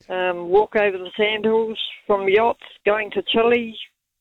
walk over the sandhills from yachts, going to Chile.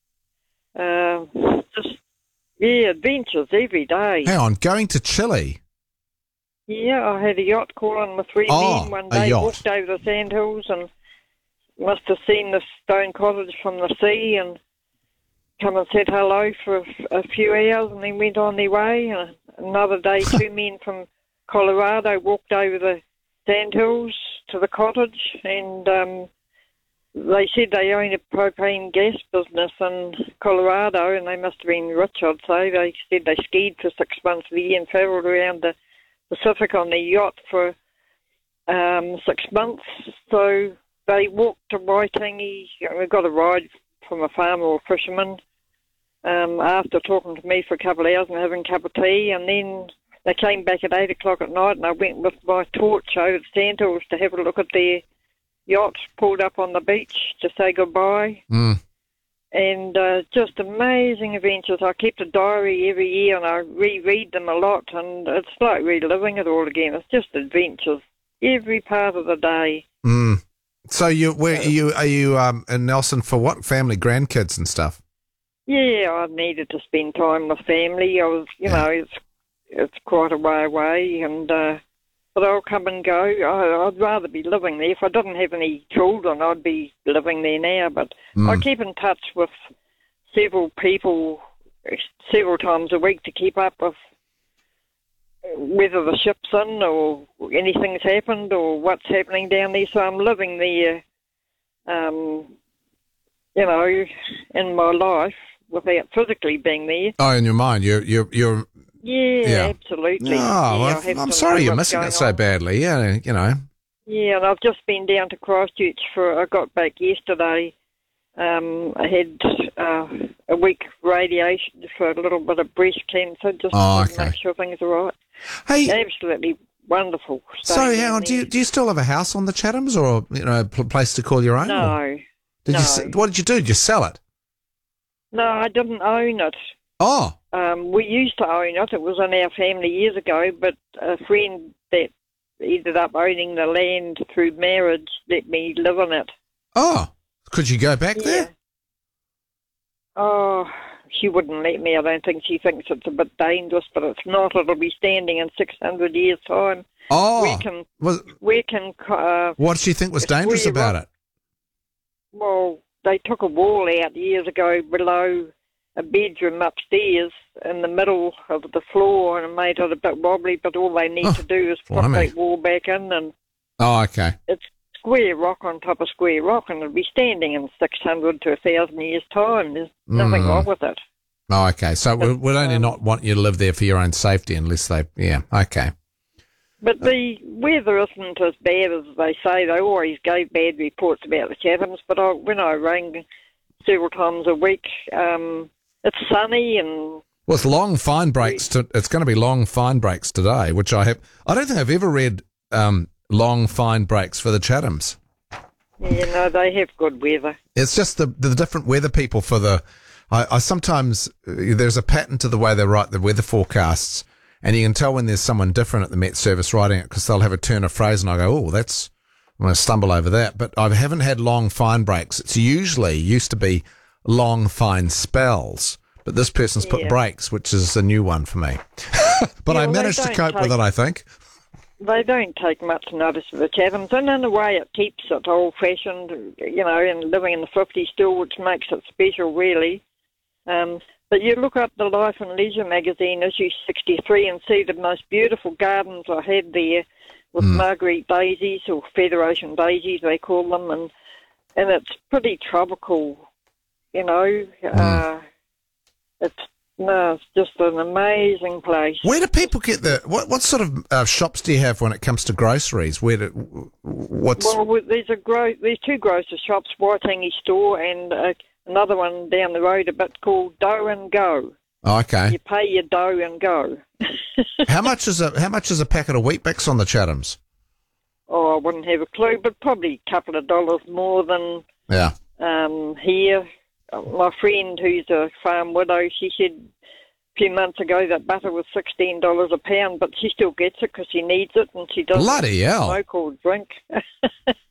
Adventures every day. Hang on, going to Chile? Yeah, I had a yacht call on with three men one day, walked over the sandhills and must have seen the stone cottage from the sea and come and said hello for a few hours and then went on their way. And another day, two men from Colorado walked over the sandhills to the cottage and they said they own a propane gas business in Colorado and they must have been rich, I'd say. They said they skied for 6 months of the year and travelled around the Pacific on their yacht for 6 months. So they walked to Waitangi. We got a ride from a farmer or fisherman after talking to me for a couple of hours and having a cup of tea, and then they came back at 8 o'clock at night and I went with my torch over the sandhills to have a look at their yacht, pulled up on the beach to say goodbye. And just amazing adventures. I kept a diary every year and I reread them a lot, and it's like reliving it all again. It's just adventures every part of the day. So are you in Nelson for what? Family, grandkids and stuff? Yeah, I needed to spend time with family. I was, you know, it's quite a way away, and but I'll come and go. I'd rather be living there. If I didn't have any children, I'd be living there now. But I keep in touch with several people several times a week to keep up with whether the ship's in or anything's happened or what's happening down there. So I'm living there, you know, in my life without physically being there. Oh, in your mind, you're Yeah, absolutely. Oh, I'm sorry you're missing it so badly. Yeah, you know. Yeah, and I've just been down to Christchurch I got back yesterday. I had a week radiation for a little bit of breast cancer, just to make sure things are right. Hey, absolutely wonderful. So, hang on, do you still have a house on the Chathams, or a place to call your own? No. What did you do? Did you sell it? No, I didn't own it. Oh. We used to own it. It was in our family years ago, but a friend that ended up owning the land through marriage let me live in it. Oh. Could you go back there? Oh, she wouldn't let me. I don't think. She thinks it's a bit dangerous, but it's not. It'll be standing in 600 years' time. Oh. We can. What did she think was dangerous about it? Well, they took a wall out years ago below a bedroom upstairs in the middle of the floor and made it a bit wobbly, but all they need to do is put that wall back in. And okay. It's square rock on top of square rock, and it'll be standing in 600 to 1,000 years' time. There's nothing wrong with it. Oh, okay. So we'd only not want you to live there for your own safety unless they... Yeah, okay. But the weather isn't as bad as they say. They always gave bad reports about the Chathams, but when I rang several times a week, it's sunny and... Well, it's long fine breaks. It's going to be long fine breaks today, which I don't think I've ever read long fine breaks for the Chathams. Yeah, no, they have good weather. It's just the different weather people for the... I sometimes... There's a pattern to the way they write the weather forecasts, and you can tell when there's someone different at the Met Service writing it because they'll have a turn of phrase and I go, I'm going to stumble over that. But I haven't had long fine breaks. It's used to be long fine spells, but this person's put breaks, which is a new one for me. But I managed to cope with it, I think. They don't take much notice of the Chathams, and in a way it keeps it old-fashioned, and living in the 50s still, which makes it special, really. But you look up the Life and Leisure magazine, issue 63, and see the most beautiful gardens I had there with Marguerite daisies, or Federation daisies, they call them, and it's pretty tropical, It's just an amazing place. Where do people get what sort of shops do you have when it comes to groceries? Well, there's two grocery shops, Waitangi Store and another one down the road a bit called Dough and Go. Oh, okay. You pay your dough and go. How much is a packet of Weet-Bix on the Chathams? Oh, I wouldn't have a clue, but probably a couple of dollars more than here. My friend, who's a farm widow, she said a few months ago that butter was $16 a pound, but she still gets it because she needs it and she doesn't Bloody hell. smoke or drink.